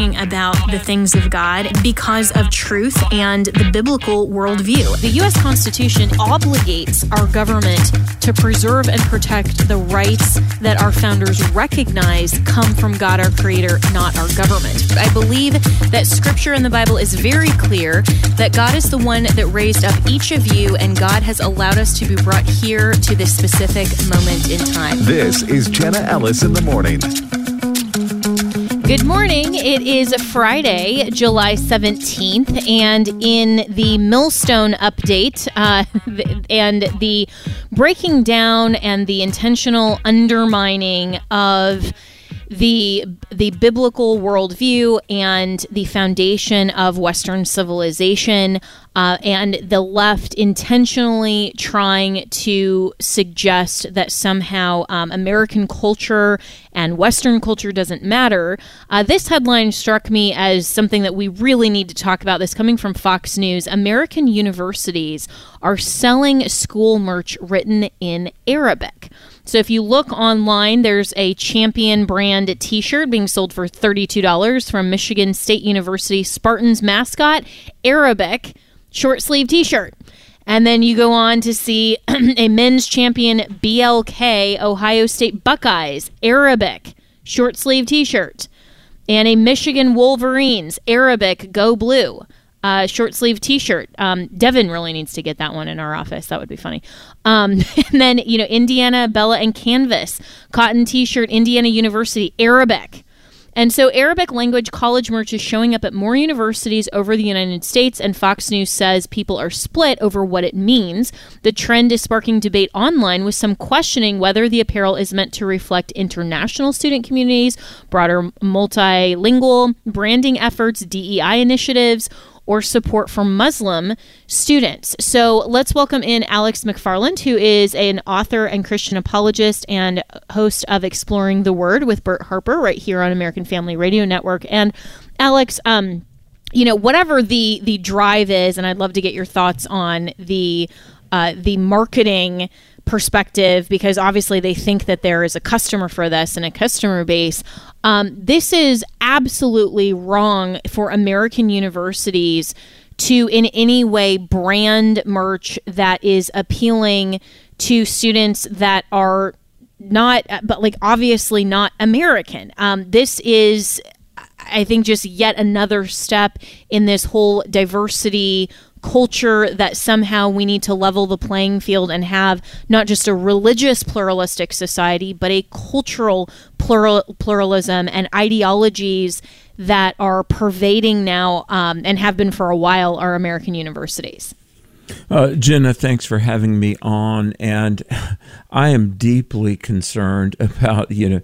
caring about the things of God because of truth and the biblical worldview. The U.S. Constitution obligates our government to preserve and protect the rights that our founders recognize come from God, our Creator, not our government. I believe that Scripture in the Bible is very clear that God is the one that raised up each of you, and God has allowed us to be brought here to this specific moment in time. This is Jenna Ellis in the morning. Good morning. It is Friday, July 17th, and in the Millstone update and the breaking down and the intentional undermining of the biblical worldview and the foundation of Western civilization, and the left intentionally trying to suggest that somehow American culture and Western culture doesn't matter. This headline struck me as something that we really need to talk about. This coming from Fox News. American universities are selling school merch written in Arabic. So if you look online, there's a Champion brand t-shirt being sold for $32 from Michigan State University Spartans mascot, Arabic short sleeve t-shirt. And then you go on to see a men's Champion BLK Ohio State Buckeyes, Arabic short sleeve t-shirt. And a Michigan Wolverines, Arabic Go Blue. Short sleeve t-shirt. Devin really needs to get that one in our office. That would be funny. And then, Indiana, Bella and Canvas, cotton t-shirt, Indiana University, Arabic. And so Arabic language college merch is showing up at more universities over the United States, and Fox News says people are split over what it means. The trend is sparking debate online, with some questioning whether the apparel is meant to reflect international student communities, broader multilingual branding efforts, DEI initiatives, or support for Muslim students. So let's welcome in Alex McFarland, who is an author and Christian apologist and host of Exploring the Word with Bert Harper right here on American Family Radio Network. And Alex, whatever the drive is, and I'd love to get your thoughts on the marketing perspective, because obviously they think that there is a customer for this and a customer base. This is absolutely wrong for American universities to in any way brand merch that is appealing to students that are not, but obviously not American. This is, I think, just yet another step in this whole diversity culture that somehow we need to level the playing field and have not just a religious pluralistic society, but a cultural pluralism and ideologies that are pervading now and have been for a while our American universities. Jenna, thanks for having me on, and I am deeply concerned about and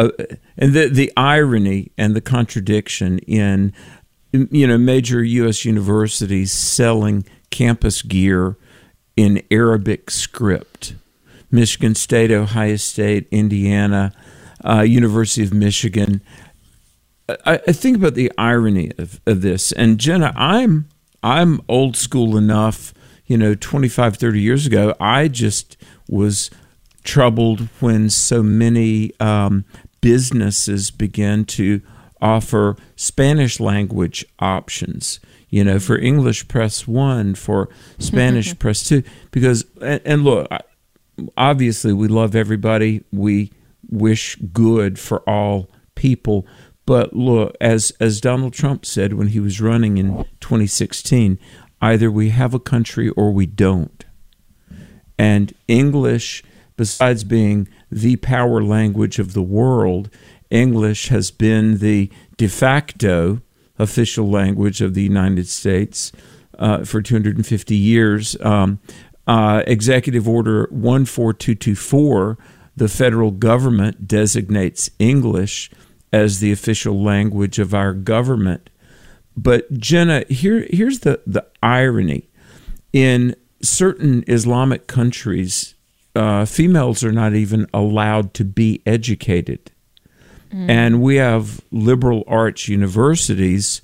the irony and the contradiction in major U.S. universities selling campus gear in Arabic script. Michigan State, Ohio State, Indiana, University of Michigan. I think about the irony of this. And Jenna, I'm old school enough, 25, 30 years ago, I just was troubled when so many businesses began to offer Spanish language options, for English press 1, for Spanish press 2, because, and look, obviously we love everybody, we wish good for all people, but look, as Donald Trump said when he was running in 2016, either we have a country or we don't. And English, besides being the power language of the world, English has been the de facto official language of the United States for 250 years. Executive Order 14224, the federal government designates English as the official language of our government. But Jenna, here's the irony. In certain Islamic countries, females are not even allowed to be educated. And we have liberal arts universities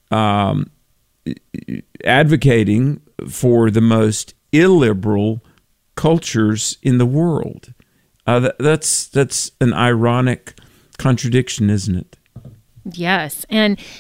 advocating for the most illiberal cultures in the world. That's an ironic contradiction, isn't it? Yes. And